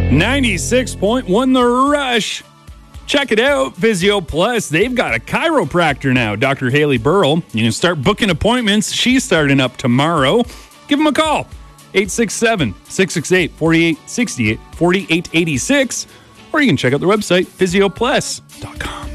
96.1 The Rush. Check it out, Physio Plus. They've got a chiropractor now, Dr. Haley Burrell. You can start booking appointments. She's starting up tomorrow. Give them a call, 867-668-4868, 4886, or you can check out their website, physioplus.com.